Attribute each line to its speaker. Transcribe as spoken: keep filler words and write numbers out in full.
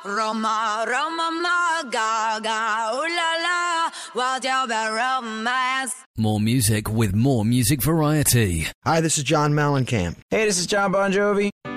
Speaker 1: Roma, Roma, ma, gaga, ooh la la, what's your bad romance?
Speaker 2: More music with more music variety.
Speaker 3: Hi, this is John Mellencamp.
Speaker 4: Hey, this is John Bon Jovi.